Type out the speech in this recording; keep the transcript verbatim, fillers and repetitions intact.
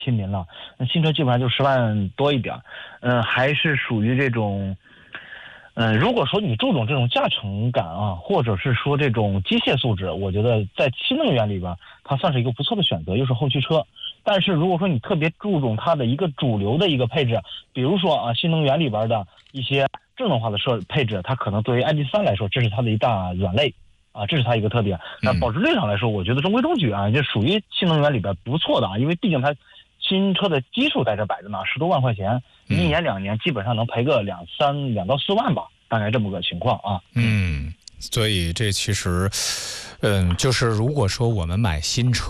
亲民了。那新车基本上就十万多一点，嗯、呃，还是属于这种。嗯，如果说你注重这种驾乘感啊，或者是说这种机械素质，我觉得在新能源里边，它算是一个不错的选择，又是后驱车。但是如果说你特别注重它的一个主流的一个配置，比如说啊，新能源里边的一些智能化的设配置，它可能对于 I D 三来说，这是它的一大软肋啊，这是它一个特点。那保值率上来说，我觉得中规中矩啊，就属于新能源里边不错的啊，因为毕竟它新车的基数在这摆着呢，十多万块钱，一年两年基本上能赔个两三两到四万吧，大概这么个情况啊。 嗯，所以这其实，嗯，就是如果说我们买新车。